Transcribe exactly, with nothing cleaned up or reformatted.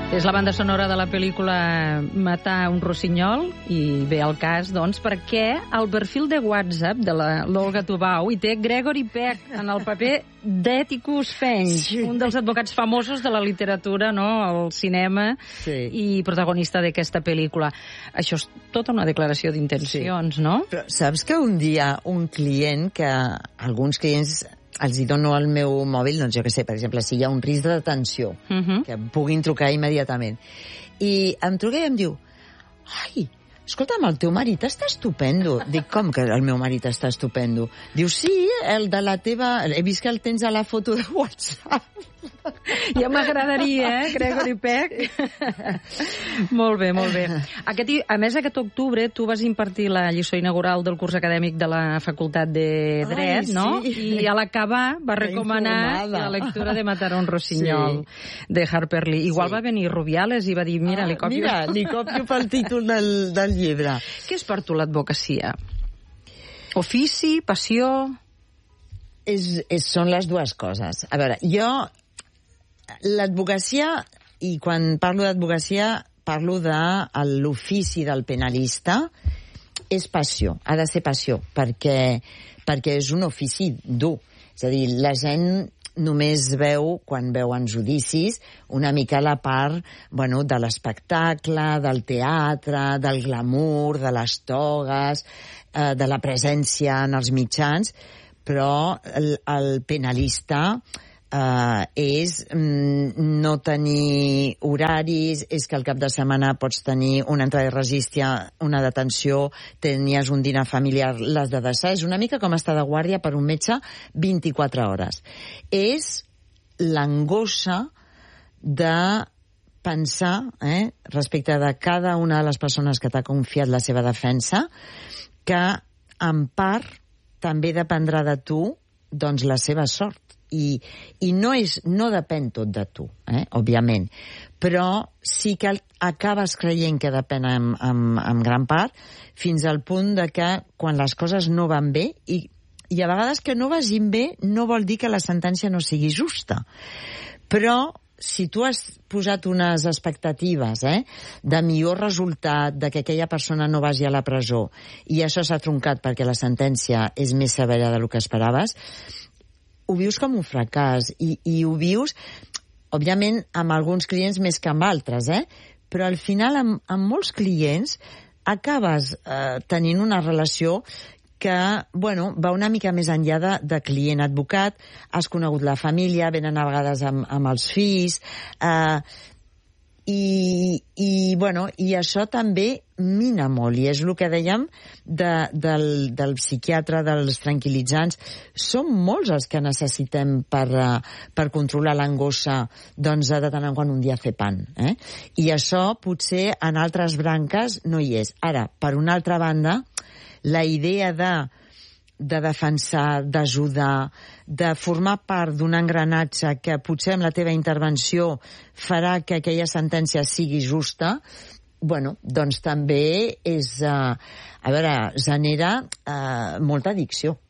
És la banda sonora de la pel·lícula Matar un rossinyol, i ve al cas, doncs, perquè al perfil de WhatsApp de l'Olga Tubau hi té Gregory Peck en el paper d'Atticus Finch, sí. un dels advocats famosos de la literatura, no?, al cinema, sí. i protagonista d'aquesta pel·lícula. Això és tota una declaració d'intencions, sí. no? Però saps que un dia un client, que alguns clients els hi dono el meu mòbil, doncs jo què sé, per exemple, si hi ha un risc de detenció, uh -huh. que em puguin trucar immediatament. I em truca i em diu, ai, escolta'm, el teu marit està estupendo. Dic, com que el meu marit està estupendo? Diu, sí, el de la teva... He vist que el tens a la foto de WhatsApp. Ja m'agradaria, eh, Gregory Peck? Molt bé, molt bé. Aquest, a més, aquest octubre tu vas impartir la lliçó inaugural del curs acadèmic de la Facultat de Dret, Ai, no? Sí. I a l'acabar va recomanar la lectura de Matar un rossinyol, sí. de Harper Lee. Igual sí. va venir Rubiales i va dir, mira, ah, li copio... Mira, li copio pel títol del, del llibre. Què és per tu l'advocacia? Ofici, passió... És, és, són les dues coses. A veure, jo... L'advocacia, i quan parlo d'advocacia parlo de l'ofici del penalista, és passió, ha de ser passió, perquè, perquè és un ofici dur. És a dir, la gent només veu, quan veuen judicis, una mica la part, bueno, de l'espectacle, del teatre, del glamour, de les togues, eh, de la presència en els mitjans, però el, el penalista... Uh, és mm, no tenir horaris, és que al cap de setmana pots tenir una entrada de registre, una detenció, tenies un dinar familiar, l'has de deixar. És una mica com estar de guàrdia per un metge vint-i-quatre hores. És l'angoixa de pensar, eh, respecte de cada una de les persones que t'ha confiat la seva defensa, que en part també dependrà de tu, doncs, la seva sort. I, i no, és, no depèn tot de tu, eh, òbviament, però sí que acabes creient que depèn en, en, en gran part, fins al punt de que quan les coses no van bé, i, i a vegades que no vagin bé no vol dir que la sentència no sigui justa, però si tu has posat unes expectatives, eh, de millor resultat, de que aquella persona no vagi a la presó, i això s'ha truncat perquè la sentència és més severa del que esperaves, ho vius com un fracàs, i, i ho vius, òbviament, amb alguns clients més que amb altres, eh? Però al final, amb, amb molts clients, acabes eh, tenint una relació que, bueno, va una mica més enllà de, de client-advocat, has conegut la família, venen a vegades amb, amb els fills, eh, i, i, bueno, i això també mina molt, i és el que dèiem de, del, del psiquiatre, dels tranquil·litzants. Som molts els que necessitem per, per controlar l'angoixa, doncs, de tant en quant un dia fer pan. Eh? I això potser en altres branques no hi és. Ara, per una altra banda, la idea de de defensar, d'ajudar, de formar part d'un engranatge que potser amb la teva intervenció farà que aquella sentència sigui justa, bueno, doncs també és, uh, a veure, genera uh, molta addicció.